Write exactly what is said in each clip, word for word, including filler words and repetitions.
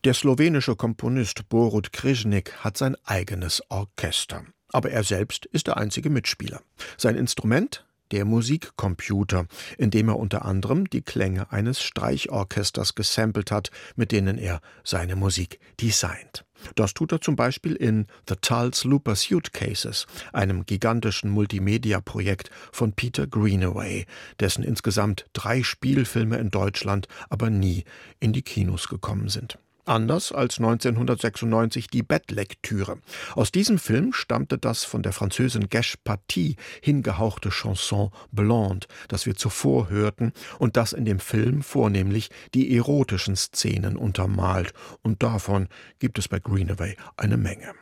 Der slowenische Komponist Borut Krижnik hat sein eigenes Orchester. Aber er selbst ist der einzige Mitspieler. Sein Instrument? Der Musikcomputer, in dem er unter anderem die Klänge eines Streichorchesters gesampelt hat, mit denen er seine Musik designt. Das tut er zum Beispiel in The Tulse Looper Suitcases, einem gigantischen Multimedia-Projekt von Peter Greenaway, dessen insgesamt drei Spielfilme in Deutschland aber nie in die Kinos gekommen sind. Anders als neunzehnhundertsechsundneunzig die Bettlektüre. Aus diesem Film stammte das von der Französin Gesh Paty hingehauchte Chanson Blonde, das wir zuvor hörten und das in dem Film vornehmlich die erotischen Szenen untermalt. Und davon gibt es bei Greenaway eine Menge.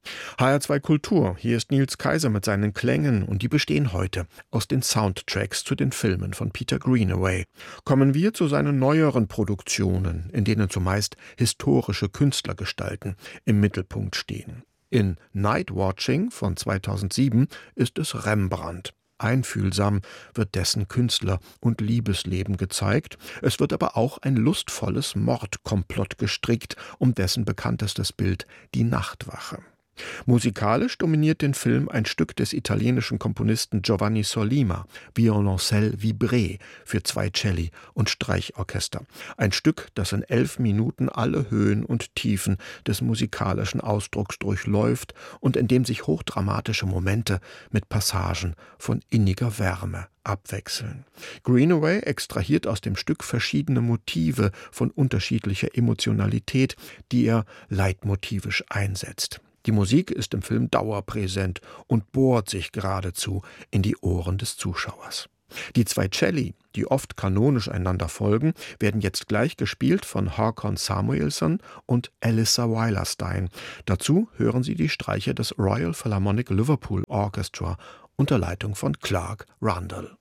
H R zwei Kultur, hier ist Nils Kaiser mit seinen Klängen und die bestehen heute aus den Soundtracks zu den Filmen von Peter Greenaway. Kommen wir zu seinen neueren Produktionen, in denen zumeist historische Künstlergestalten im Mittelpunkt stehen. In Night Watching von zweitausendsieben ist es Rembrandt. Einfühlsam wird dessen Künstler- und Liebesleben gezeigt. Es wird aber auch ein lustvolles Mordkomplott gestrickt um dessen bekanntestes Bild, die Nachtwache. Musikalisch dominiert den Film ein Stück des italienischen Komponisten Giovanni Sollima, Violoncelle vibré für zwei Celli und Streichorchester. Ein Stück, das in elf Minuten alle Höhen und Tiefen des musikalischen Ausdrucks durchläuft und in dem sich hochdramatische Momente mit Passagen von inniger Wärme abwechseln. Greenaway extrahiert aus dem Stück verschiedene Motive von unterschiedlicher Emotionalität, die er leitmotivisch einsetzt. Die Musik ist im Film dauerpräsent und bohrt sich geradezu in die Ohren des Zuschauers. Die zwei Celli, die oft kanonisch einander folgen, werden jetzt gleich gespielt von Håkon Samuelsson und Elissa Weilerstein. Dazu hören Sie die Streicher des Royal Philharmonic Liverpool Orchestra unter Leitung von Clark Rundle.